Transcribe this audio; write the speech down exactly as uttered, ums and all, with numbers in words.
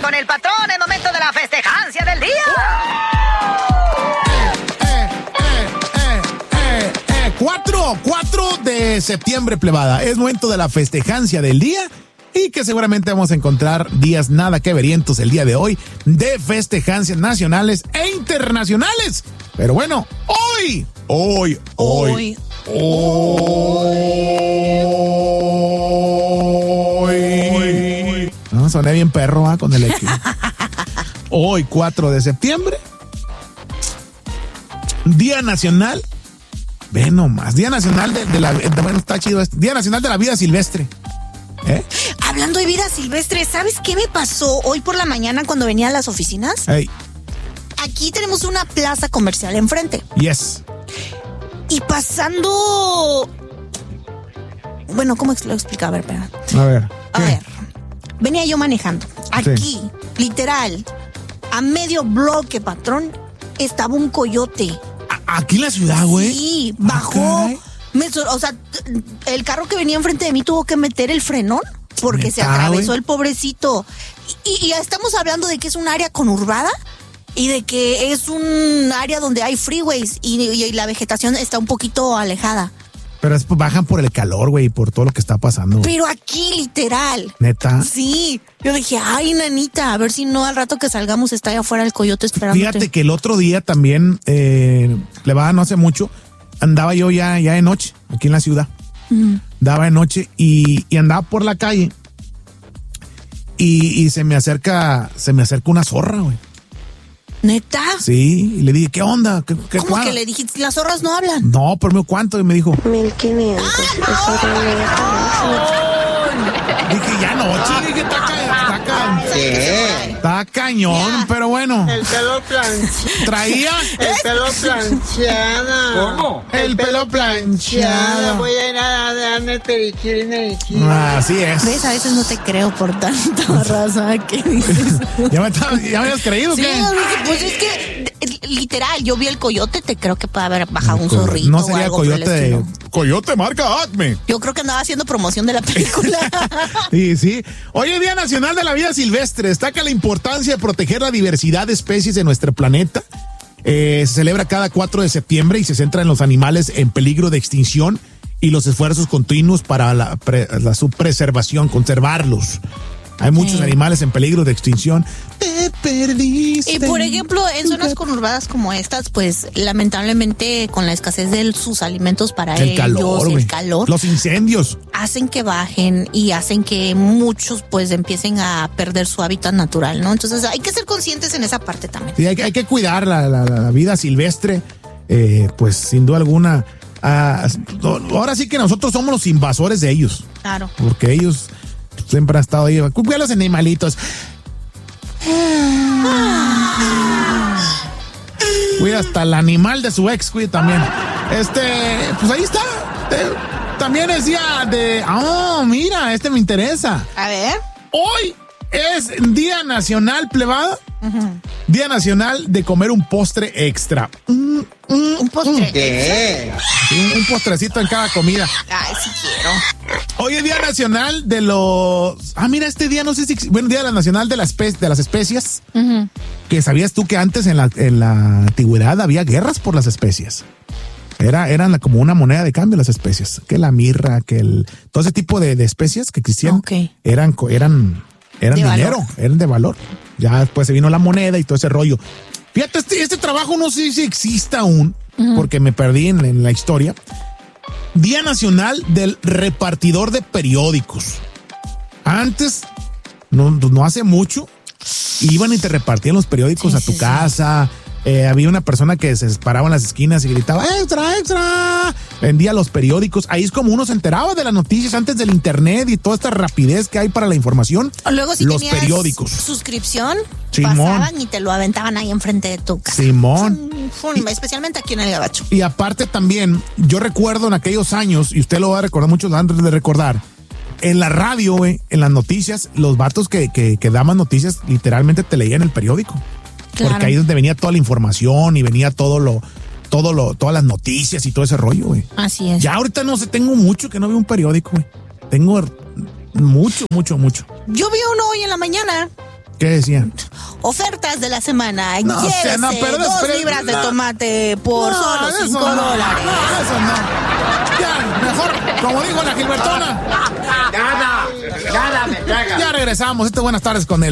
con el patrón, el momento de la festejancia del día. Eh, eh, eh, eh, eh. Cuatro, cuatro de septiembre, plebada. Es momento de la festejancia del día. Y que seguramente vamos a encontrar días nada que verientos el día de hoy de festejancias nacionales e internacionales. Pero bueno, hoy, hoy, hoy, hoy, hoy. No, soné bien perro, ¿eh? Con el equipo. Hoy, cuatro de septiembre, Día Nacional, ve nomás, Día Nacional de, de la, bueno, está chido esto, Día Nacional de la Vida Silvestre. ¿Eh? Hablando de vida silvestre, ¿sabes qué me pasó hoy por la mañana cuando venía a las oficinas? Hey. Aquí tenemos una plaza comercial enfrente. Yes. Y pasando... Bueno, ¿cómo lo explico? A ver, espera. A ver. A ¿qué? ver. Venía yo manejando. Aquí, Sí. literal, a medio bloque, patrón, estaba un coyote. ¿A- ¿Aquí en la ciudad, güey? Sí, Ah, bajó. caray. Me sor- o sea, t- el carro que venía enfrente de mí tuvo que meter el frenón porque se ¿Neta, atravesó güey? el pobrecito. Y, y ya estamos hablando de que es un área conurbada y de que es un área donde hay freeways y, y la vegetación está un poquito alejada. Pero es, bajan por el calor, güey, por todo lo que está pasando. Pero aquí, literal. Neta. Sí. Yo dije, ay, nanita, a ver si no al rato que salgamos está allá afuera el coyote esperándote. Fíjate que el otro día también, eh, le va no hace mucho, andaba yo ya, ya de noche, aquí en la ciudad. Mm. Andaba de noche y, y andaba por la calle y, y se me acerca, se me acerca una zorra, güey. ¿Neta? Sí, y le dije, ¿qué onda? ¿Qué, qué ¿Cómo cuadra? que le dijiste? Las zorras no hablan. No, pero me cuánto, y me dijo, mil quinientos. dije, ya noche, dije, está, ca- está, ca- ¿Qué? está cañón, Ya. pero bueno, El pelo planchado. traía El pelo planchado. ¿Cómo? el pelo planchado. Voy a ir a darme periquín y neriquín. Así es. ¿Ves? A veces no te creo por tanta raza que dices. ¿Ya me, estaba- ya me habías creído o Sí, qué? yo dije, pues es que eh, literal, yo vi el coyote, te creo que puede haber bajado un zorrito. No o sería algo por el coyote de... estilo. Coyote marca Acme. Yo creo que andaba haciendo promoción de la película. Sí, sí. Hoy es Día Nacional de la Vida Silvestre. Destaca la importancia de proteger la diversidad de especies de nuestro planeta. Eh, se celebra cada cuatro de septiembre y se centra en los animales en peligro de extinción y los esfuerzos continuos para la, pre- la su preservación, conservarlos. Hay muchos Sí. animales en peligro de extinción. Te perdiste. Y por ejemplo, en zonas conurbadas como estas, pues lamentablemente con la escasez de sus alimentos para El ellos, calor, güey. el calor, Los incendios. hacen que bajen y hacen que muchos pues empiecen a perder su hábitat natural, ¿no? Entonces hay que ser conscientes en esa parte también. Sí, hay, que- hay que cuidar la, la- la vida silvestre, eh, pues sin duda alguna. Ah, ahora sí que nosotros somos los invasores de ellos, Claro. porque ellos siempre han estado ahí. Cuida a los animalitos. Cuida hasta el animal de su ex, cuida también. Este, pues ahí está. Eh, También es día de. Oh, mira, este me interesa. A ver. Hoy es Día Nacional, plebada. Día Nacional de comer un postre extra. Mm, mm, Un postre. ¿Qué? sí, un postrecito en cada comida. Ay, sí quiero. Hoy es Día Nacional de los... Ah, mira, este día no sé si... Bueno, Día Nacional de, la espe- de las Especias. Ujú. Que sabías tú que antes en la, en la antigüedad había guerras por las especias. Era, eran la- como una moneda de cambio las especias. Que la mirra, que el... Todo ese tipo de, de especias que existían Ok. eran, co- eran, eran De dinero, valor. eran de valor. Ya después se vino la moneda y todo ese rollo. Fíjate, este, este trabajo no sé si exista aún, porque me perdí en, en la historia. Día Nacional del Repartidor de Periódicos. Antes, no, no hace mucho, iban y te repartían los periódicos Sí, a tu sí, sí. casa. Eh, había una persona que se paraba en las esquinas y gritaba, extra, extra. Vendía los periódicos. Ahí es como uno se enteraba de las noticias antes del internet y toda esta rapidez que hay para la información. O luego si los tenías periódicos. suscripción, Simón. pasaban y te lo aventaban ahí enfrente de tu casa. Simón. Fum, fum, especialmente aquí en el Gabacho. Y aparte también, yo recuerdo en aquellos años, y usted lo va a recordar, muchos lo han de recordar, en la radio, güey, en las noticias, los vatos que, que, que daban noticias literalmente te leían el periódico. Claro. Porque ahí es donde venía toda la información y venía todo lo, todo lo, todas las noticias y todo ese rollo, güey. Así es. Ya ahorita no sé, tengo mucho que no veo un periódico, güey. Tengo mucho, mucho, mucho. Yo vi uno hoy en la mañana ¿Qué decía? Ofertas de la semana. No, Llévese o sea, no, pero dos espera, libras de no. tomate por No, solo eso cinco no, dólares. No, eso no. Ya, mejor, como dijo la Gilbertona. Nada, nada me traga. Ya regresamos. Este Buenas Tardes con él.